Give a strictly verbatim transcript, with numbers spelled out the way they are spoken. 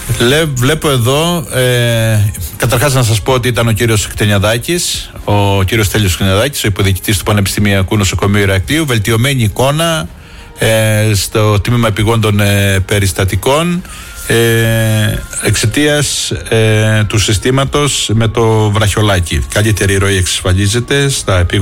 Λε, βλέπω εδώ, ε, καταρχάς να σας πω ότι ήταν ο κύριος Κτενιαδάκης, ο κύριος Στέλιος Κτενιαδάκης, ο υποδιοικητής του Πανεπιστημιακού Νοσοκομείου Ηρακλείου. Βελτιωμένη εικόνα ε, στο τμήμα επιγόντων ε, περιστατικών ε, εξαιτίας ε, του συστήματος με το βραχιολάκι. Καλύτερη ροή εξασφαλίζεται στα επίγοντα